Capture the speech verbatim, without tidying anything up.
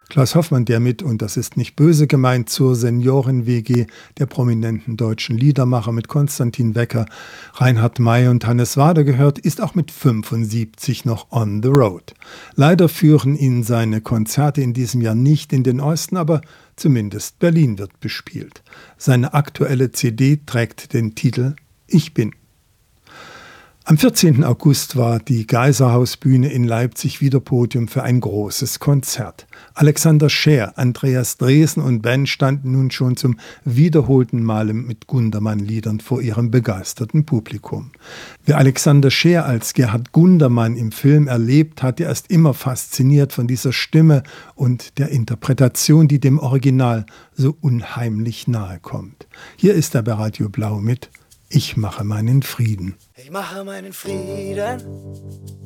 Klaus Hoffmann, der mit, und das ist nicht böse gemeint, zur Senioren-W G der prominenten deutschen Liedermacher mit Konstantin Wecker, Reinhard May und Hannes Wader gehört, ist auch mit fünfundsiebzig noch on the road. Leider führen ihn seine Konzerte in diesem Jahr nicht in den Osten, aber zumindest Berlin wird bespielt. Seine aktuelle C D trägt den Titel »Ich bin«. Am vierzehnten August war die Geiserhausbühne in Leipzig wieder Podium für ein großes Konzert. Alexander Scheer, Andreas Dresen und Band standen nun schon zum wiederholten Male mit Gundermann-Liedern vor ihrem begeisterten Publikum. Wer Alexander Scheer als Gerhard Gundermann im Film erlebt hat, der ist immer fasziniert von dieser Stimme und der Interpretation, die dem Original so unheimlich nahe kommt. Hier ist er bei Radio Blau mit »Ich mache meinen Frieden«. Ich mache meinen Frieden